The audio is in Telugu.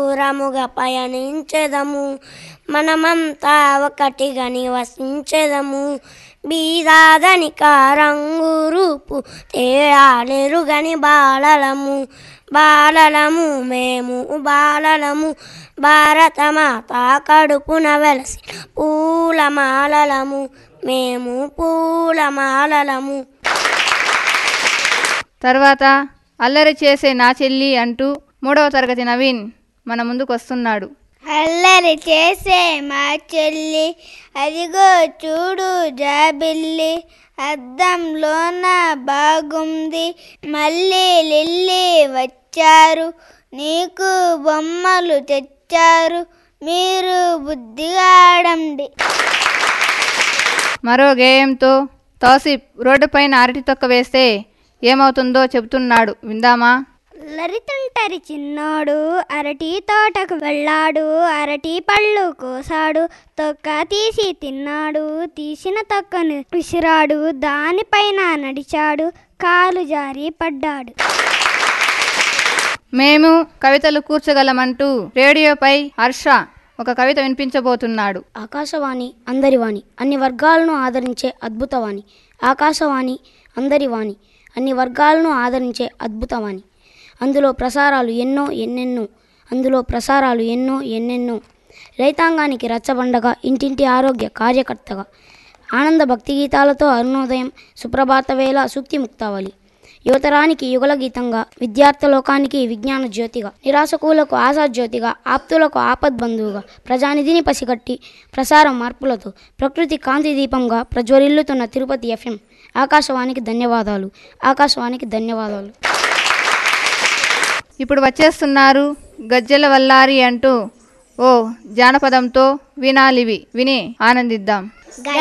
దూరముగా పయనించెదము, మనమంతా ఒకటిగా నివసించెదము. బీదాదనిక రంగు రూపు తేడా నెరుగని బాలలము, బాలలము మేము బాలలము. భారతమాత కడుపున వెలసి పూలమాలలము, మేము పూలమాలలము. తర్వాత అల్లరి చేసే నా చెల్లి అంటూ 3వ తరగతి నవీన్ మన ముందుకు వస్తున్నాడు. అల్లరి చేసే మా చెల్లి, అదిగో చూడు జాబిల్లి, అద్దంలోన బాగుంది, మళ్ళీ లిల్లీ వచ్చారు, నీకు బొమ్మలు తెచ్చారు, మీరు బుద్ధిగా ఆడండి. మరో గేయంతో తౌసిఫ్ రోడ్డుపైన అరటి తొక్క వేస్తే ఏమవుతుందో చెబుతున్నాడు, విందామా? లరితుంటరి చిన్నోడు అరటి తోటకు వెళ్ళాడు, అరటి పళ్ళు కోసాడు, తొక్క తీసి తిన్నాడు, తీసిన తొక్కను విసిరాడు, దానిపైన నడిచాడు, కాలు జారి పడ్డాడు. మేము కవితలు కూర్చోగలమంటూ రేడియోపై హర్ష ఒక కవిత వినిపించబోతున్నాడు. ఆకాశవాణి అందరి వాణి, అన్ని వర్గాలను ఆదరించే అద్భుతవాణి. ఆకాశవాణి అందరి వాణి, అన్ని వర్గాలను ఆదరించే అద్భుతవాణి. అందులో ప్రసారాలు ఎన్నో ఎన్నెన్నో, అందులో ప్రసారాలు ఎన్నో ఎన్నెన్నో. రైతాంగానికి రచ్చబండగా, ఇంటింటి ఆరోగ్య కార్యకర్తగా, ఆనంద భక్తి గీతాలతో అరుణోదయం, సుప్రభాత వేళ, సూక్తి ముక్తావళి. యువతరానికి యుగల గీతంగా, విద్యార్థలోకానికి విజ్ఞాన జ్యోతిగా, నిరాశకులకు ఆశాజ్యోతిగా, ఆప్తులకు ఆపద్బంధువుగా, ప్రజానిధిని పసిగట్టి ప్రసార మార్పులతో ప్రకృతి కాంతి దీపంగా ప్రజ్వరిల్లుతున్న తిరుపతి FM. ఆకాశవాణికి ధన్యవాదాలు, ఆకాశవాణికి ధన్యవాదాలు. ఇప్పుడు వచ్చేస్తున్నారు గజ్జెల వల్లారి అంటూ ఓ జానపదంతో వినాలివి, విని ఆనందిద్దాం.